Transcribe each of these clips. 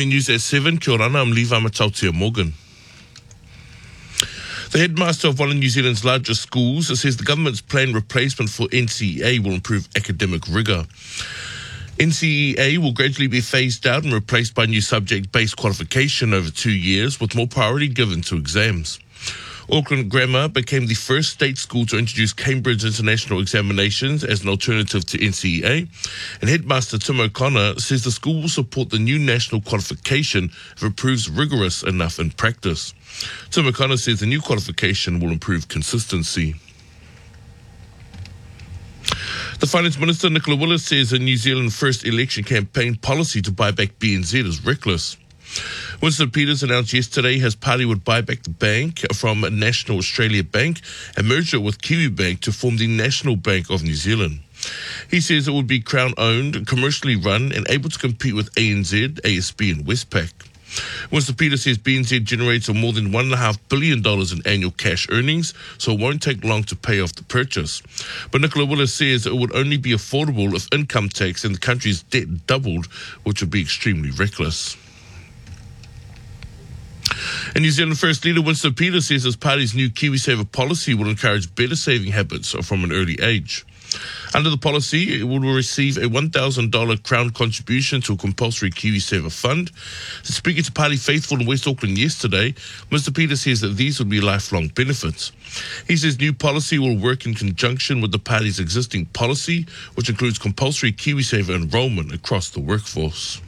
News at 7. Kia ora, I'm Levi Matautia Morgan. The headmaster of one of New Zealand's largest schools says the government's planned replacement for NCEA will improve academic rigour. NCEA will gradually be phased out and replaced by new subject-based qualification over 2 years, with more priority given to exams. Auckland Grammar became the first state school to introduce Cambridge International Examinations as an alternative to NCEA, and Headmaster Tim O'Connor says the school will support the new national qualification if it proves rigorous enough in practice. Tim O'Connor says the new qualification will improve consistency. The Finance Minister, Nicola Willis, says a New Zealand First election campaign policy to buy back BNZ is reckless. Winston Peters announced yesterday his party would buy back the bank from National Australia Bank and merge it with Kiwi Bank to form the National Bank of New Zealand. He says it would be Crown-owned, commercially run and able to compete with ANZ, ASB and Westpac. Winston Peters says BNZ generates more than $1.5 billion in annual cash earnings, so it won't take long to pay off the purchase. But Nicola Willis says it would only be affordable if income tax and the country's debt doubled, which would be extremely reckless. And New Zealand First leader Winston Peters says his party's new KiwiSaver policy will encourage better saving habits from an early age. Under the policy, it will receive a $1,000 Crown contribution to a compulsory KiwiSaver fund. Speaking to party faithful in West Auckland yesterday, Mr. Peters says that these will be lifelong benefits. He says new policy will work in conjunction with the party's existing policy, which includes compulsory KiwiSaver enrolment across the workforce.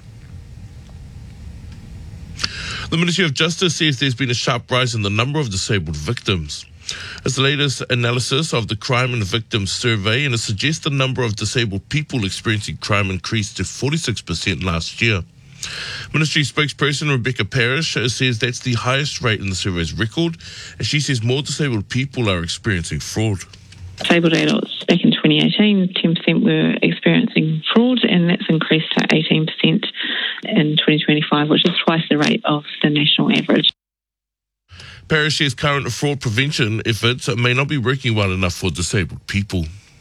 The Ministry of Justice says there's been a sharp rise in the number of disabled victims. It's the latest analysis of the Crime and Victims Survey, and it suggests the number of disabled people experiencing crime increased to 46% last year. Ministry spokesperson Rebecca Parrish says that's the highest rate in the survey's record, and she says more disabled people are experiencing fraud. Disabled adults back in 2018, 10% were experiencing fraud, and that's increased to 18% in 2025, which is twice the rate of the national average. Parrish says current fraud prevention efforts may not be working well enough for disabled people.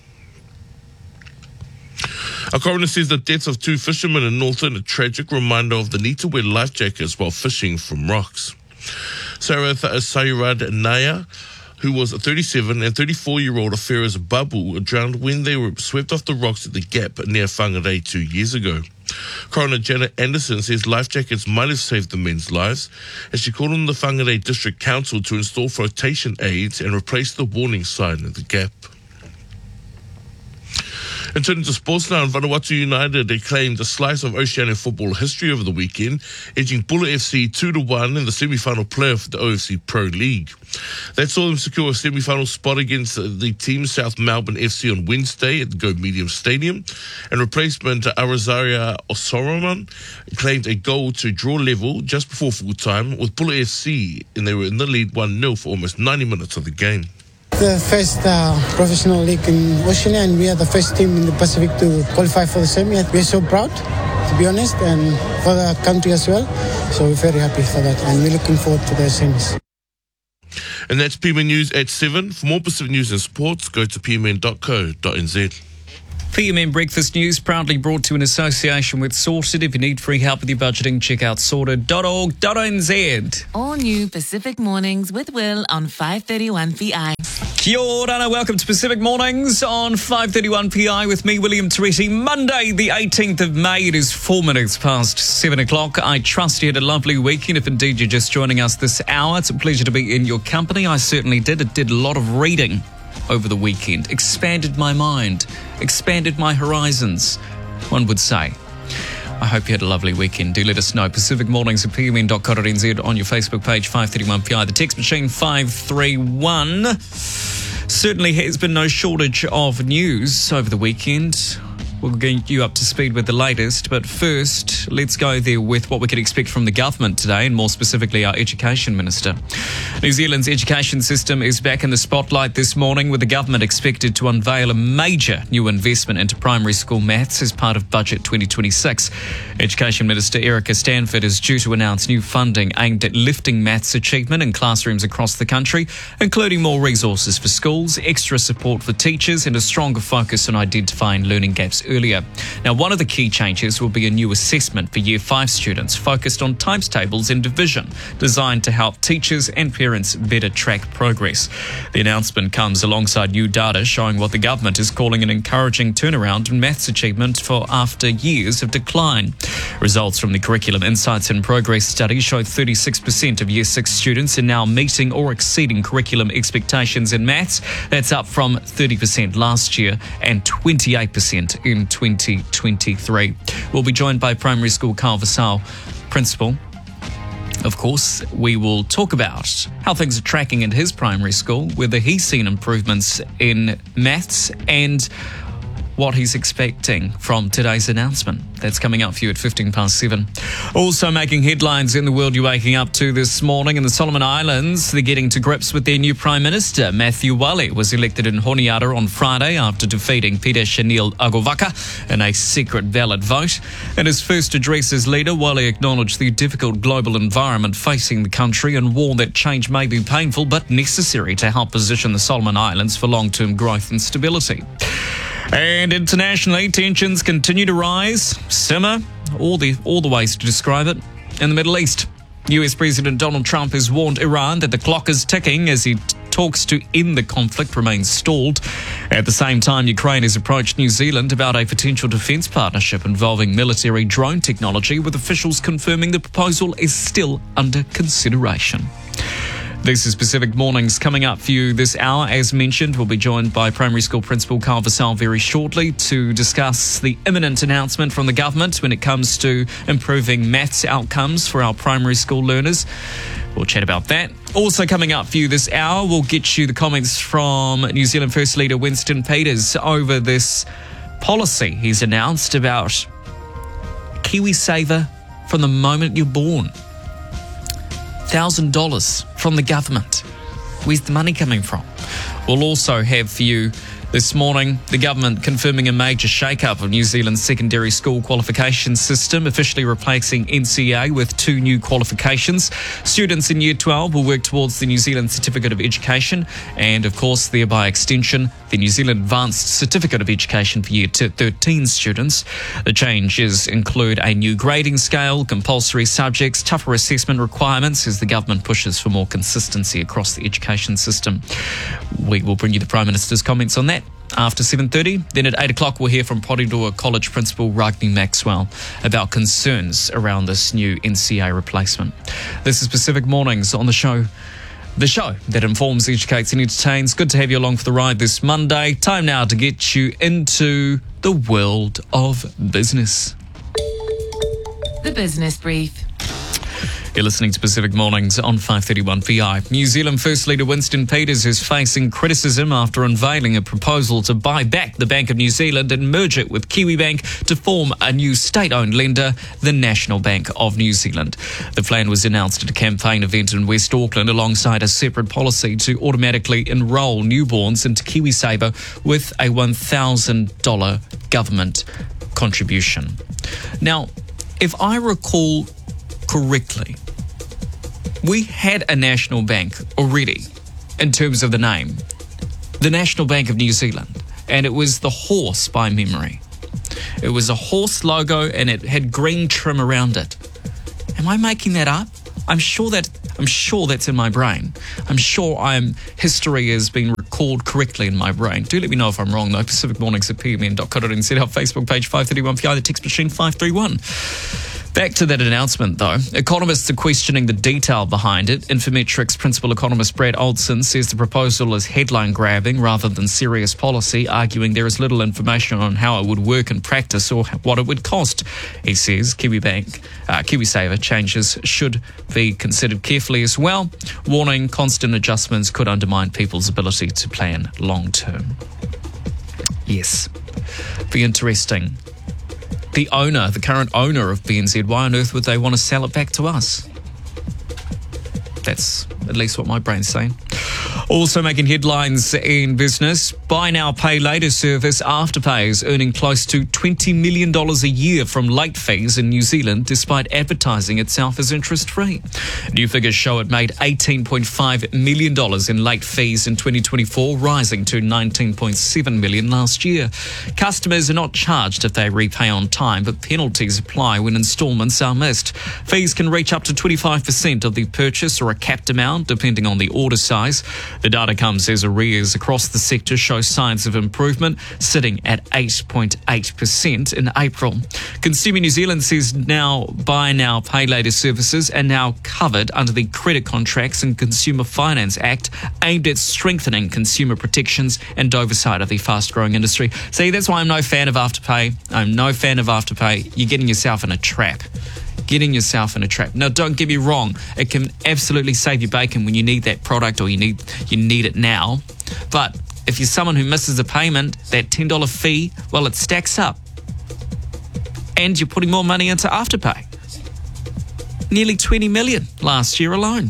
A coroner says the deaths of 2 fishermen in Northern a tragic reminder of the need to wear life jackets while fishing from rocks. Sarath Sairad Naya, who was a 37 and 34-year-old Affair's Babu, drowned when they were swept off the rocks at the Gap near Whangarei 2 years ago. Coroner Janet Anderson says life jackets might have saved the men's lives, and she called on the Whangarei District Council to install flotation aids and replace the warning sign at the Gap. And turning to sports now, Vanuatu United claimed a slice of Oceania football history over the weekend, edging Buller FC 2-1 in the semi-final playoff of the OFC Pro League. That saw them secure a semi-final spot against the team South Melbourne FC on Wednesday at the Go Medium Stadium, and replacement Arazaria Osoroman claimed a goal to draw level just before full-time with Buller FC, and they were in the lead 1-0 for almost 90 minutes of the game. The first professional league in Oceania, and we are the first team in the Pacific to qualify for the semi. We're so proud, to be honest, and for the country as well. So we're very happy for that, and we're looking forward to the semis. And that's PMN News at 7. For more Pacific news and sports, go to pmn.co.nz. PMN Breakfast News proudly brought to you in association with Sorted. If you need free help with your budgeting, check out sorted.org.nz. All new Pacific Mornings with Will on 531 PI. Kia ora and welcome to Pacific Mornings on 531 PI with me, William Teresi. Monday, the 18th of May. It is 4 minutes past 7 o'clock. I trust you had a lovely weekend. If indeed you're just joining us this hour, it's a pleasure to be in your company. I certainly did. It did a lot of reading over the weekend. Expanded my mind. Expanded my horizons, one would say. I hope you had a lovely weekend. Do let us know. Pacific Mornings at pmn.co.nz on your Facebook page, 531PI. The text machine, 531. Certainly has been no shortage of news over the weekend. We'll get you up to speed with the latest, but first, let's go there with what we can expect from the government today, and more specifically our Education Minister. New Zealand's education system is back in the spotlight this morning, with the government expected to unveil a major new investment into primary school maths as part of Budget 2026. Education Minister Erica Stanford is due to announce new funding aimed at lifting maths achievement in classrooms across the country, including more resources for schools, extra support for teachers, and a stronger focus on identifying learning gaps earlier. Now, one of the key changes will be a new assessment for Year 5 students focused on times tables and division, designed to help teachers and parents better track progress. The announcement comes alongside new data showing what the government is calling an encouraging turnaround in maths achievement for after years of decline. Results from the Curriculum Insights and Progress study show 36% of Year 6 students are now meeting or exceeding curriculum expectations in maths. That's up from 30% last year and 28% in 2023. We'll be joined by primary school Carl Vassal principal. Of course, we will talk about how things are tracking in his primary school, whether he's seen improvements in maths and what he's expecting from today's announcement. That's coming up for you at 7:15. Also making headlines in the world you're waking up to this morning in the Solomon Islands. They're getting to grips with their new Prime Minister. Matthew Wale was elected in Honiara on Friday after defeating Peter Shanil Agovaka in a secret ballot vote. In his first address as leader, Wale acknowledged the difficult global environment facing the country and warned that change may be painful but necessary to help position the Solomon Islands for long-term growth and stability. And internationally, tensions continue to rise, simmer, all the ways to describe it, in the Middle East. US President Donald Trump has warned Iran that the clock is ticking as he talks to end the conflict remain stalled. At the same time, Ukraine has approached New Zealand about a potential defence partnership involving military drone technology, with officials confirming the proposal is still under consideration. This is Pacific Mornings. Coming up for you this hour, as mentioned, we'll be joined by primary school principal Carl Vassal very shortly to discuss the imminent announcement from the government when it comes to improving maths outcomes for our primary school learners. We'll chat about that. Also coming up for you this hour, we'll get you the comments from New Zealand First Leader Winston Peters over this policy he's announced about KiwiSaver from the moment you're born. $1,000 from the government. Where's the money coming from? We'll also have for you this morning the government confirming a major shake-up of New Zealand's secondary school qualification system, officially replacing NCEA with 2 new qualifications. Students in Year 12 will work towards the New Zealand Certificate of Education and, of course, thereby extension, the New Zealand Advanced Certificate of Education for Year 13 students. The changes include a new grading scale, compulsory subjects, tougher assessment requirements as the government pushes for more consistency across the education system. We will bring you the Prime Minister's comments on that after 7:30. Then at 8 o'clock, we'll hear from Porirua College Principal Ragni Maxwell about concerns around this new NCA replacement. This is Pacific Mornings on the show that informs, educates and entertains. Good to have you along for the ride this Monday. Time now to get you into the world of business. The Business Brief. You're listening to Pacific Mornings on 531 PI. New Zealand First Leader Winston Peters is facing criticism after unveiling a proposal to buy back the Bank of New Zealand and merge it with Kiwibank to form a new state-owned lender, the National Bank of New Zealand. The plan was announced at a campaign event in West Auckland alongside a separate policy to automatically enrol newborns into KiwiSaver with a $1,000 government contribution. Now, if I recall correctly, we had a national bank already in terms of the name, the National Bank of New Zealand, and it was the horse by memory. It was a horse logo and it had green trim around it. Am I making that up? I'm sure that's in my brain. I'm sure history has been recalled correctly in my brain. Do let me know if I'm wrong though. Pacific Mornings at pmn.co.nz, our Facebook page 531 PI, the text machine 531. Back to that announcement, though. Economists are questioning the detail behind it. Infometrics principal economist Brad Olson says the proposal is headline-grabbing rather than serious policy, arguing there is little information on how it would work in practice or what it would cost. He says KiwiSaver changes should be considered carefully as well, warning constant adjustments could undermine people's ability to plan long-term. Yes, be interesting. The current owner of BNZ, why on earth would they want to sell it back to us? That's at least what my brain's saying. Also making headlines in business, buy now, pay later service Afterpay is earning close to $20 million a year from late fees in New Zealand, despite advertising itself as interest-free. New figures show it made $18.5 million in late fees in 2024, rising to $19.7 million last year. Customers are not charged if they repay on time, but penalties apply when instalments are missed. Fees can reach up to 25% of the purchase or a capped amount, depending on the order size. The data comes as arrears across the sector show signs of improvement, sitting at 8.8% in April. Consumer New Zealand says now buy now, pay later services are now covered under the Credit Contracts and Consumer Finance Act, aimed at strengthening consumer protections and oversight of the fast-growing industry. See, that's why I'm no fan of Afterpay. I'm no fan of Afterpay. You're getting yourself in a trap. Now, don't get me wrong. It can absolutely save you bacon when you need that product or you need it now. But if you're someone who misses a payment, that $10 fee, well, it stacks up. And you're putting more money into Afterpay. Nearly 20 million last year alone.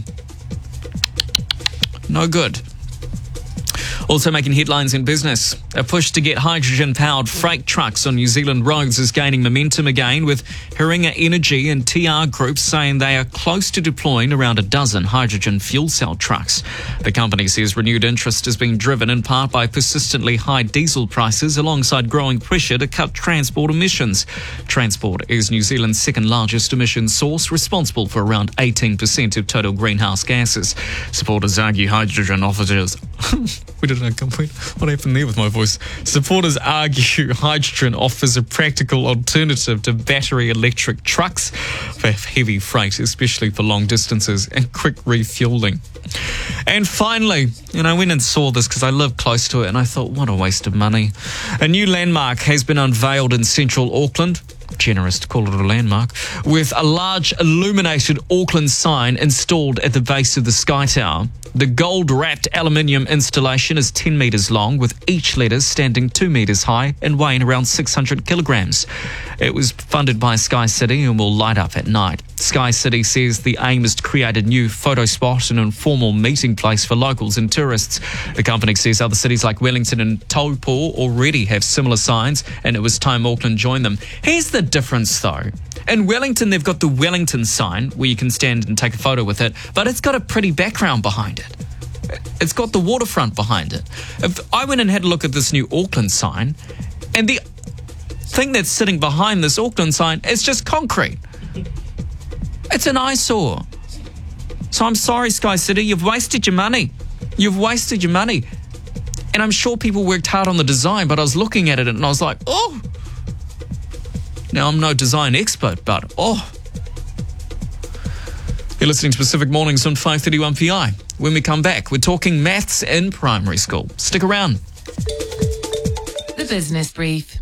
No good. Also making headlines in business. A push to get hydrogen-powered freight trucks on New Zealand roads is gaining momentum again, with Haringa Energy and TR Group saying they are close to deploying around a dozen hydrogen fuel cell trucks. The company says renewed interest is being driven in part by persistently high diesel prices alongside growing pressure to cut transport emissions. Transport is New Zealand's second largest emission source, responsible for around 18% of total greenhouse gases. Supporters argue hydrogen offers... Where did I come from? What happened there with my voice? Supporters argue hydrogen offers a practical alternative to battery electric trucks for heavy freight, especially for long distances and quick refuelling. And finally, I went and saw this because I live close to it and I thought, what a waste of money. A new landmark has been unveiled in central Auckland. Generous to call it a landmark, with a large illuminated Auckland sign installed at the base of the Sky Tower. The gold-wrapped aluminium installation is 10 metres long, with each letter standing 2 metres high and weighing around 600 kilograms. It was funded by Sky City and will light up at night. Sky City says the aim is to create a new photo spot and informal meeting place for locals and tourists. The company says other cities like Wellington and Taupo already have similar signs, and it was time Auckland joined them. Here's the difference, though. In Wellington, they've got the Wellington sign where you can stand and take a photo with it, but it's got a pretty background behind it. It's got the waterfront behind it. If I went and had a look at this new Auckland sign, and the thing that's sitting behind this Auckland sign is just concrete. It's an eyesore. So I'm sorry, Sky City, you've wasted your money. And I'm sure people worked hard on the design, but I was looking at it and I was like, oh. Now, I'm no design expert, but oh. You're listening to Pacific Mornings on 531 PI. When we come back, we're talking maths in primary school. Stick around. The Business Brief.